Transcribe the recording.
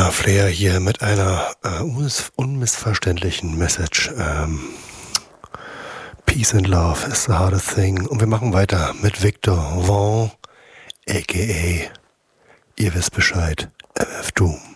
Flair hier mit einer unmissverständlichen Message. Peace and love is the hardest thing. Und wir machen weiter mit Victor Vaughn, a.k.a. Ihr wisst Bescheid, MF Doom.